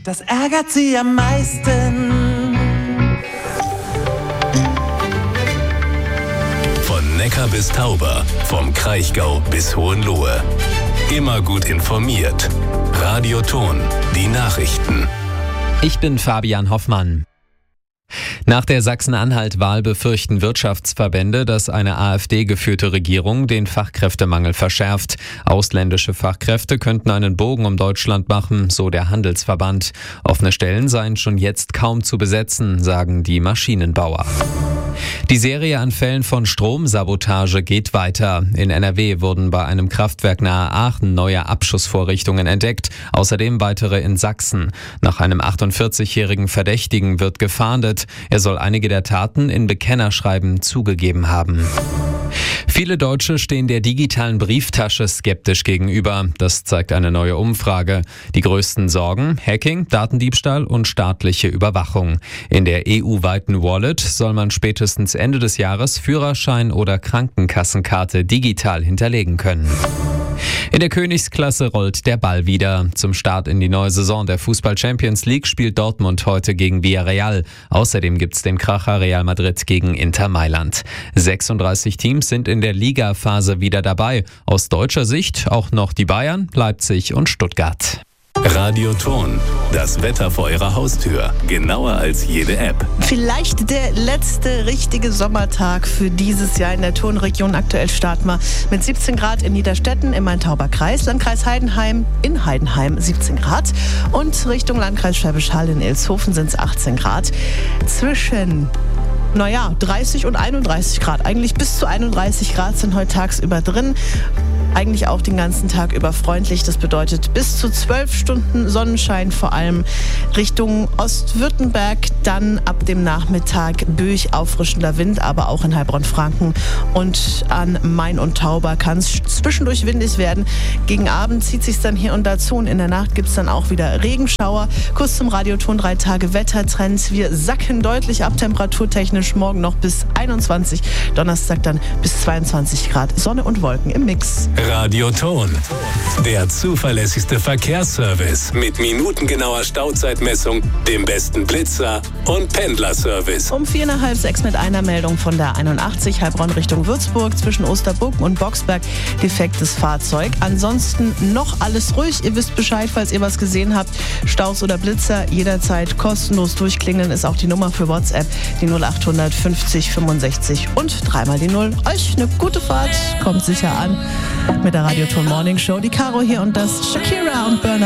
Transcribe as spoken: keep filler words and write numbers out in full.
Das ärgert sie am meisten. Von Neckar bis Tauber, vom Kraichgau bis Hohenlohe. Immer gut informiert. Radioton, die Nachrichten. Ich bin Fabian Hoffmann. Nach der Sachsen-Anhalt-Wahl befürchten Wirtschaftsverbände, dass eine AfD-geführte Regierung den Fachkräftemangel verschärft. Ausländische Fachkräfte könnten einen Bogen um Deutschland machen, so der Handelsverband. Offene Stellen seien schon jetzt kaum zu besetzen, sagen die Maschinenbauer. Die Serie an Fällen von Stromsabotage geht weiter. In N R W wurden bei einem Kraftwerk nahe Aachen neue Abschussvorrichtungen entdeckt, außerdem weitere in Sachsen. Nach einem achtundvierzigjährigen Verdächtigen wird gefahndet. Er soll einige der Taten in Bekennerschreiben zugegeben haben. Viele Deutsche stehen der digitalen Brieftasche skeptisch gegenüber. Das zeigt eine neue Umfrage. Die größten Sorgen: Hacking, Datendiebstahl und staatliche Überwachung. In der E U-weiten Wallet soll man spätestens Ende des Jahres Führerschein oder Krankenkassenkarte digital hinterlegen können. In der Königsklasse rollt der Ball wieder. Zum Start in die neue Saison der Fußball-Champions League spielt Dortmund heute gegen Villarreal. Außerdem gibt's den Kracher Real Madrid gegen Inter Mailand. sechsunddreißig Teams sind in der Ligaphase wieder dabei. Aus deutscher Sicht auch noch die Bayern, Leipzig und Stuttgart. Radioton, das Wetter vor Ihrer Haustür. Genauer als jede App. Vielleicht der letzte richtige Sommertag für dieses Jahr in der Tonregion. Aktuell starten wir mit siebzehn Grad in Niederstetten im Main-Tauber-Kreis, Landkreis Heidenheim in Heidenheim siebzehn Grad und Richtung Landkreis Schwäbisch Hall in Ilshofen sind es achtzehn Grad. Zwischen Naja, dreißig und einunddreißig Grad. Eigentlich bis zu einunddreißig Grad sind heute tagsüber drin. Eigentlich auch den ganzen Tag über freundlich. Das bedeutet bis zu zwölf Stunden Sonnenschein, vor allem Richtung Ostwürttemberg. Dann ab dem Nachmittag böig auffrischender Wind, aber auch in Heilbronn-Franken und an Main und Tauber kann es zwischendurch windig werden. Gegen Abend zieht sich dann hier und da zu und in der Nacht gibt es dann auch wieder Regenschauer. Kurz zum Radioton, drei Tage Wettertrends. Wir sacken deutlich ab, temperaturtechnisch morgen noch bis einundzwanzig, Donnerstag dann bis zweiundzwanzig Grad. Sonne und Wolken im Mix. Radioton, der zuverlässigste Verkehrsservice mit minutengenauer Stauzeitmessung, dem besten Blitzer und Pendlerservice. Um vier nach halb sechs mit einer Meldung von der einundachtzig, Heilbronn Richtung Würzburg, zwischen Osterbucken und Boxberg, defektes Fahrzeug. Ansonsten noch alles ruhig, ihr wisst Bescheid, falls ihr was gesehen habt. Staus oder Blitzer, jederzeit kostenlos durchklingeln, ist auch die Nummer für WhatsApp, die null achthundert fünfzig fünfundsechzig und dreimal die Null. Euch eine gute Fahrt, kommt sicher an mit der Radioton Morning Show. Die Caro hier und das Shakira und Burner.